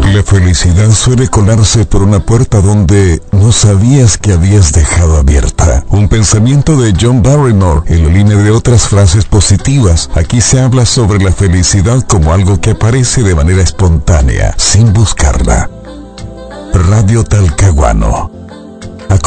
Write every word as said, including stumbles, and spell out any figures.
La felicidad suele colarse por una puerta donde no sabías que habías dejado abierta. Un pensamiento de John Barrymore en la línea de otras frases positivas. Aquí se habla sobre la felicidad como algo que aparece de manera espontánea, sin buscarla. Radio Talcahuano.